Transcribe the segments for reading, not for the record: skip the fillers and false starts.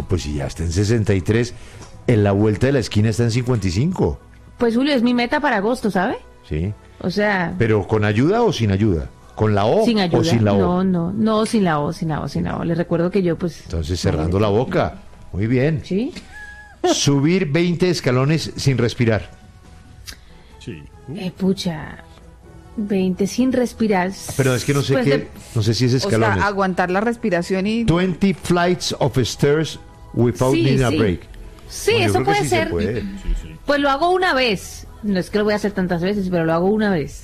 pues si ya está en 63, en la vuelta de la esquina está en 55. Pues Julio, es mi meta para agosto, ¿sabe? Sí. O sea... ¿Pero con ayuda o sin ayuda? ¿Con la O sin ayuda. o sin la O? No, sin la O. Les recuerdo que yo pues... Entonces cerrando la boca. Muy bien. Sí. Subir 20 escalones sin respirar. Sí. Pucha, 20 sin respirar. Pero es que no sé Pues no sé si es O escalones. sea, aguantar la respiración y... 20 flights of stairs without Sí, needing a sí. break. Sí, No, yo eso creo que puede sí se ser. puede. Pues lo hago una vez. No es que lo voy a hacer tantas veces, pero lo hago una vez.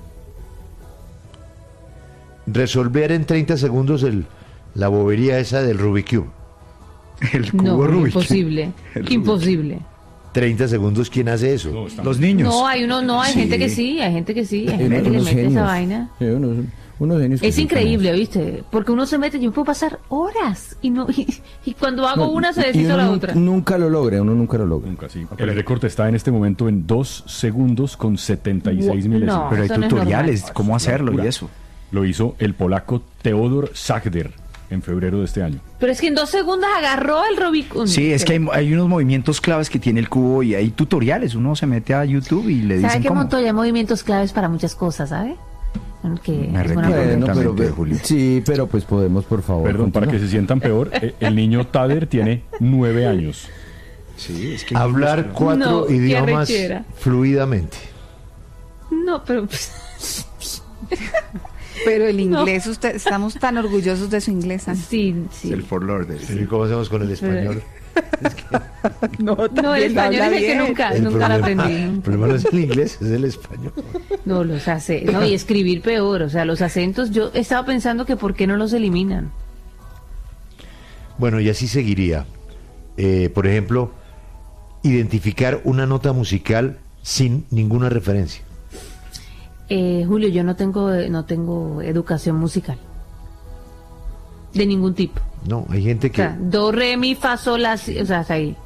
Resolver en 30 segundos la bobería esa del Rubik's Cube. El cubo No, Rubik. imposible. El Imposible. 30 segundos, ¿quién hace eso? No, está- Los niños. No, hay Sí. gente que sí, hay gente que sí, hay gente que le Unos mete genios. esa vaina. Sí, unos genios que Es sí increíble, ¿viste? Porque uno se mete, yo puedo pasar horas y cuando hago No, una se y deshizo uno la otra. Nunca lo logra, uno nunca lo logra. Nunca, sí. El récord está en este momento en 2 segundos con 76 No. milésimas. Pero hay Eso no es tutoriales, normal. cómo hacerlo y Locura. eso. Lo hizo el polaco Teodor Sagder en febrero de este año. Pero es que en 2 segundos agarró el Rubicon. Sí, es que hay unos movimientos claves que tiene el cubo y hay tutoriales. Uno se mete a YouTube y le ¿Sabe dicen que cómo. Montoya hay movimientos claves para muchas cosas, ¿sabe? Que Me es buena recuerda. pregunta. Bueno, pero, Perfectamente, Julio. sí, pero pues podemos, por favor. Perdón, para que continuar. se sientan peor, el niño Tader tiene 9 años. Sí, es que Hablar 4 No, qué idiomas arrechera. fluidamente. No, pero... Pero el inglés, estamos tan orgullosos de su inglés. Ana. Sí, sí. el for Lord. ¿Y cómo hacemos con el español? No, No, el también español habla es el que bien. nunca El lo aprendí. el problema no es el inglés, es el español. No, no, y escribir peor, o sea, los acentos, yo estaba pensando que por qué no los eliminan. Bueno, y así seguiría. Por ejemplo, identificar una nota musical sin ninguna referencia. Julio, yo no tengo educación musical. De ningún tipo. No, hay gente O que... sea, do, re, mi, fa, sol, la, si, o sea, hasta ahí.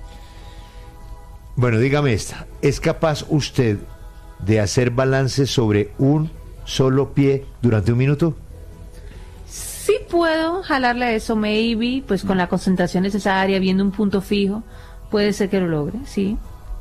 Bueno, dígame esta. ¿Es capaz usted de hacer balance sobre un solo pie durante un minuto? Sí puedo jalarle a eso, maybe, pues con la concentración necesaria, viendo un punto fijo, puede ser que lo logre, sí.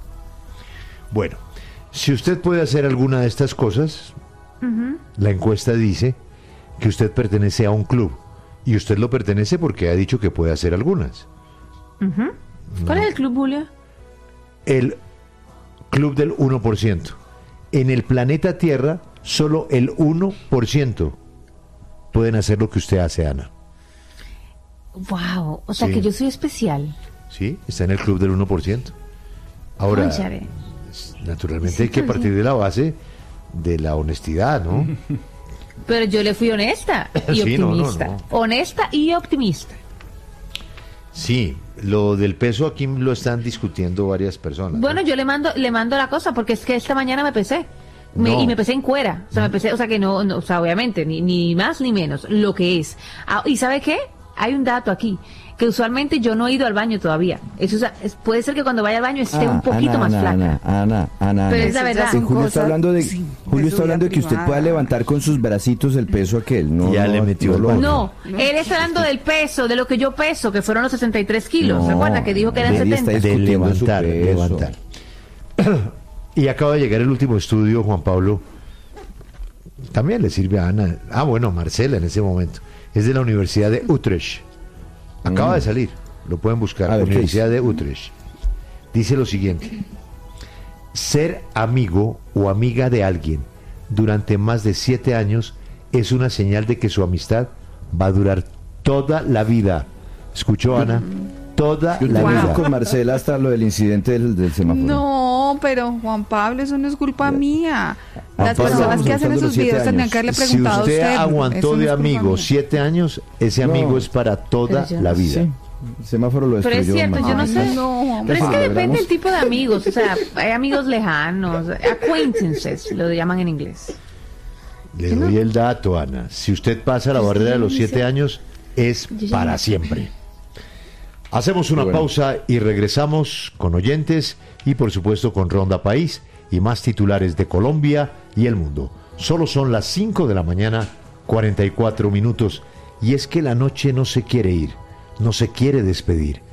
Bueno, si usted puede hacer alguna de estas cosas, la encuesta dice que usted pertenece a un club. Y usted lo pertenece porque ha dicho que puede hacer algunas. ¿Cuál es el club, Julio? El club del 1%. En el planeta Tierra, solo el 1% pueden hacer lo que usted hace, Ana. Wow, o sea Sí. que yo soy especial. ¿Sí? Está en el club del 1%. Ahora, Cónchale. naturalmente Sí, hay que pero partir de la base de la honestidad, ¿no? Pero yo le fui honesta y Sí, no, optimista. no. Honesta y optimista. Sí, lo del peso aquí lo están discutiendo varias personas. ¿no? Bueno, yo le mando la cosa, porque es que esta mañana me pesé. No. Y me pesé en cuera. O sea, me pesé, o sea que no, o sea, obviamente, ni más ni menos, lo que es. Ah, ¿y sabe qué? Hay un dato aquí, que usualmente yo no he ido al baño todavía. Eso, o sea, puede ser que cuando vaya al baño esté un poquito más flaca. Ana. Pero es la verdad. Sí, Julio está hablando de, sí, Julio de está su hablando de vida que usted privada. pueda levantar con sus bracitos el peso aquel. No, Ya le metió el lo- baño. No, él está hablando del peso, de lo que yo peso, que fueron los 63 kilos. ¿Se acuerda que dijo que eran Debbie 70? está De discutiendo su levantar, peso. levantar. Y acaba de llegar el último estudio, Juan Pablo. También le sirve a Ana. Ah, bueno, a Marcela en ese momento. Es de la Universidad de Utrecht. Acaba de salir. Lo pueden buscar. A ver, ¿qué Universidad de Utrecht. Dice lo siguiente. Ser amigo o amiga de alguien durante más de 7 años es una señal de que su amistad va a durar toda la vida. ¿Escuchó, Ana? Toda Yo la tengo vida. eso con Marcela hasta lo del incidente del semáforo. No, pero Juan Pablo, eso no es culpa mía. Las Pablo, personas que hacen contando esos los 7 videos tendrían años. que haberle Si preguntado a usted usted. aguantó Eso no de es culpa amigo mía. 7 años, ese No. amigo es para toda Pero yo la no vida. Sí, el semáforo lo Pero destruyó. es cierto, yo no Marcela. sé. No, Pero hombre. es que Lo depende logramos. del tipo de amigos, o sea, hay amigos lejanos, acquaintances, lo llaman en inglés. Le doy el dato, Ana. Si usted pasa la barrera de los 7 años, es Yo ya para no- siempre. Hacemos una pausa y regresamos con oyentes y por supuesto con Ronda País y más titulares de Colombia y el mundo. Solo son las 5 de la mañana, 44 minutos. Y es que la noche no se quiere ir, no se quiere despedir.